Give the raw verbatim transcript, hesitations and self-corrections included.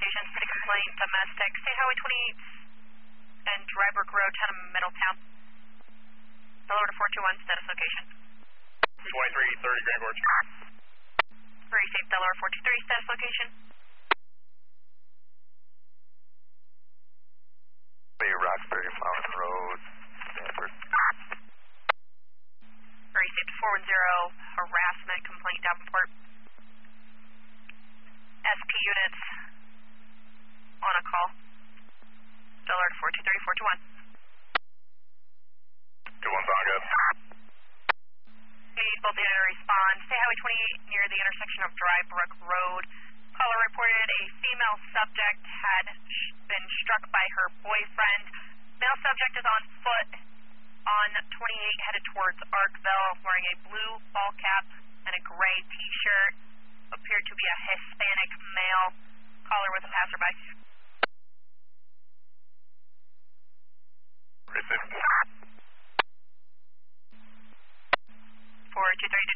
location, city complaint, domestic, State Highway twenty-eight and Drybrook Road, town of Middletown. Delaware to four two one, status location. twenty-three thirty Grand Gorge. Very safe, Delaware four two three, status location. Bay Roxbury Mountain Road, Stanford. Very safe, four one zero, harassment complaint, Davenport. S P units on a call. Delaware to four two three, four two one. two one sound good. Okay, both units respond. State Highway twenty-eight near the intersection of Drybrook Road. Caller reported a female subject had sh been struck by her boyfriend. Male subject is on foot on twenty-eight headed towards Arkville, wearing a blue ball cap and a gray t-shirt. Appeared to be a Hispanic male. Caller was a passerby. Received. four two three,